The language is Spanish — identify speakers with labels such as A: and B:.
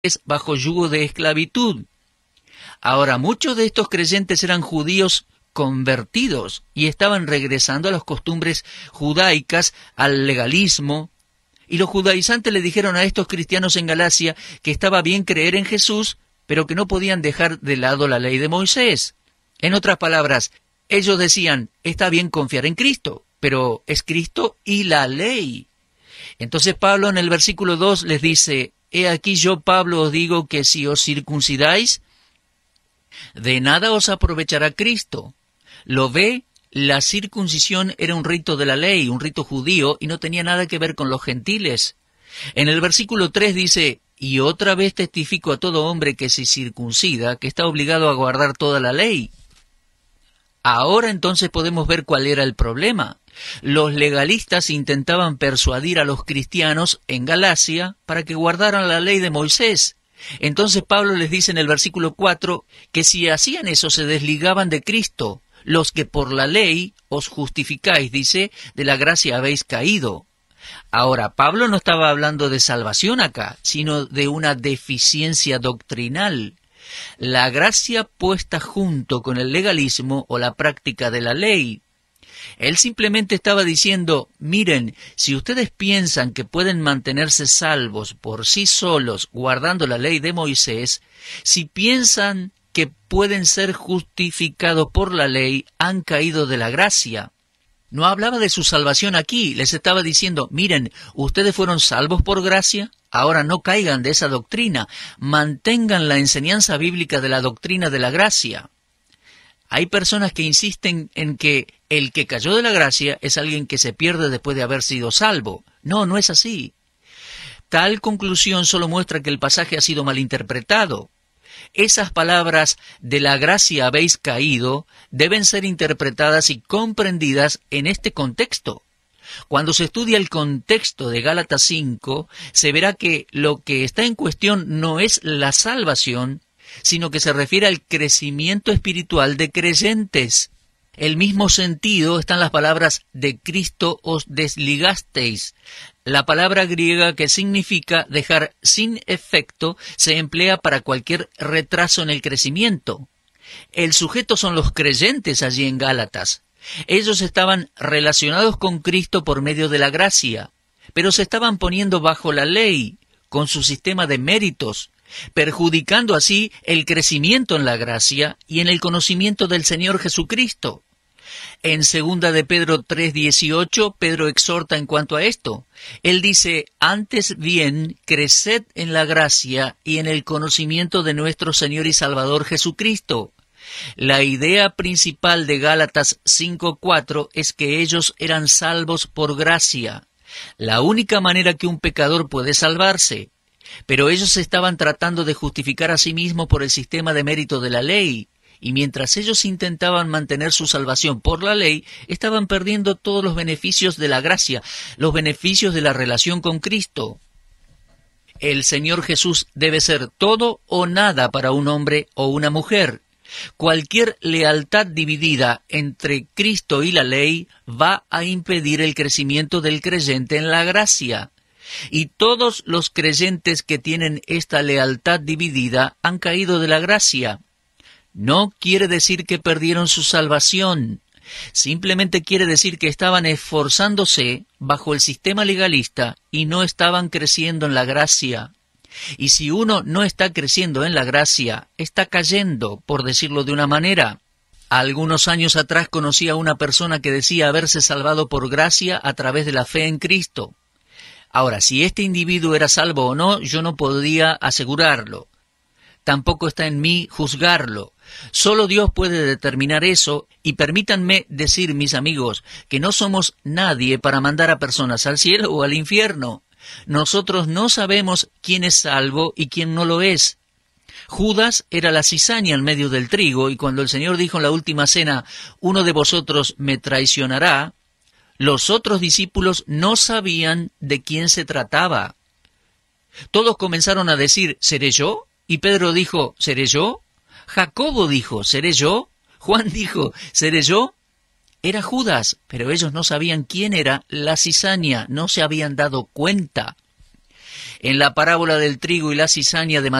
A: bajo yugo de esclavitud. Ahora, muchos de estos creyentes eran judíos convertidos y estaban regresando a las costumbres judaicas, al legalismo, y los judaizantes le dijeron a estos cristianos en Galacia que estaba bien creer en Jesús, pero que no podían dejar de lado la ley de Moisés. En otras palabras, ellos decían, está bien confiar en Cristo, pero es Cristo y la ley. Entonces Pablo en el versículo 2 les dice, he aquí yo, Pablo, os digo que si os circuncidáis, de nada os aprovechará Cristo. ¿Lo ve? La circuncisión era un rito de la ley, un rito judío, y no tenía nada que ver con los gentiles. En el versículo 3 dice, y otra vez testifico a todo hombre que se circuncida, que está obligado a guardar toda la ley. Ahora entonces podemos ver cuál era el problema. Los legalistas intentaban persuadir a los cristianos en Galacia para que guardaran la ley de Moisés. Entonces Pablo les dice en el versículo 4 que si hacían eso se desligaban de Cristo. Los que por la ley os justificáis, dice, de la gracia habéis caído. Ahora, Pablo no estaba hablando de salvación acá, sino de una deficiencia doctrinal. La gracia puesta junto con el legalismo o la práctica de la ley. Él simplemente estaba diciendo, miren, si ustedes piensan que pueden mantenerse salvos por sí solos guardando la ley de Moisés, si piensan que pueden ser justificados por la ley, han caído de la gracia. No hablaba de su salvación aquí, les estaba diciendo, miren, ustedes fueron salvos por gracia, ahora no caigan de esa doctrina, mantengan la enseñanza bíblica de la doctrina de la gracia. Hay personas que insisten en que el que cayó de la gracia es alguien que se pierde después de haber sido salvo. No, no es así. Tal conclusión solo muestra que el pasaje ha sido malinterpretado. Esas palabras de la gracia habéis caído deben ser interpretadas y comprendidas en este contexto. Cuando se estudia el contexto de Gálatas 5, se verá que lo que está en cuestión no es la salvación, sino que se refiere al crecimiento espiritual de creyentes. El mismo sentido están las palabras de Cristo os desligasteis. La palabra griega que significa dejar sin efecto se emplea para cualquier retraso en el crecimiento. El sujeto son los creyentes allí en Gálatas. Ellos estaban relacionados con Cristo por medio de la gracia, pero se estaban poniendo bajo la ley, con su sistema de méritos, perjudicando así el crecimiento en la gracia y en el conocimiento del Señor Jesucristo. En 2 de Pedro 3:18, Pedro exhorta en cuanto a esto. Él dice, antes bien, creced en la gracia y en el conocimiento de nuestro Señor y Salvador Jesucristo. La idea principal de Gálatas 5:4 es que ellos eran salvos por gracia, la única manera que un pecador puede salvarse. Pero ellos estaban tratando de justificar a sí mismos por el sistema de mérito de la ley, y mientras ellos intentaban mantener su salvación por la ley, estaban perdiendo todos los beneficios de la gracia, los beneficios de la relación con Cristo. El Señor Jesús debe ser todo o nada para un hombre o una mujer. Cualquier lealtad dividida entre Cristo y la ley va a impedir el crecimiento del creyente en la gracia. Y todos los creyentes que tienen esta lealtad dividida han caído de la gracia. No quiere decir que perdieron su salvación. Simplemente quiere decir que estaban esforzándose bajo el sistema legalista y no estaban creciendo en la gracia. Y si uno no está creciendo en la gracia, está cayendo, por decirlo de una manera. Algunos años atrás conocí a una persona que decía haberse salvado por gracia a través de la fe en Cristo. Ahora, si este individuo era salvo o no, yo no podía asegurarlo. Tampoco está en mí juzgarlo. Solo Dios puede determinar eso, y permítanme decir, mis amigos, que no somos nadie para mandar a personas al cielo o al infierno. Nosotros no sabemos quién es salvo y quién no lo es. Judas era la cizaña en medio del trigo, y cuando el Señor dijo en la última cena, uno de vosotros me traicionará, los otros discípulos no sabían de quién se trataba. Todos comenzaron a decir, ¿seré yo? Y Pedro dijo, ¿seré yo? Jacobo dijo, ¿seré yo? Juan dijo, ¿seré yo? Era Judas, pero ellos no sabían quién era la cizaña, no se habían dado cuenta. En la parábola del trigo y la cizaña de